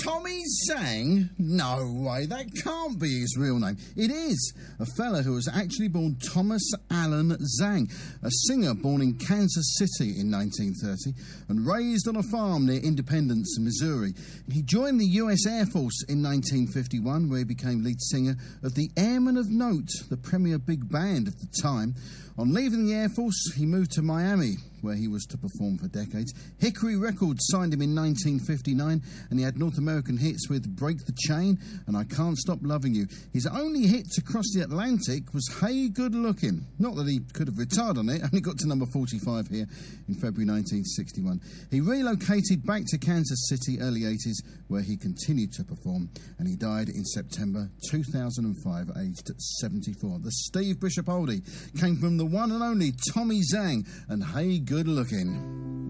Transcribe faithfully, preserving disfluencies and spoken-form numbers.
Tommy Zhang? No way, that can't be his real name. It is. A fella who was actually born Thomas Allen Zhang, a singer born in Kansas City in nineteen thirty and raised on a farm near Independence, Missouri. He joined the U S Air Force in nineteen fifty-one, where he became lead singer of the Airmen of Note, the premier big band of the time. On leaving the Air Force, he moved to Miami, where he was to perform for decades. Hickory Records signed him in nineteen fifty-nine, and he had North American hits with Break the Chain and I Can't Stop Loving You. His only hit to cross the Atlantic was Hey Good Looking. Not that he could have retired on it, only got to number forty-five here in February nineteen sixty-one. He relocated back to Kansas City early eighties, where he continued to perform, and he died in September two thousand five, aged seventy-four. The Steve Bishop oldie came from the one and only Tommy Zhang and Hey Good Looking.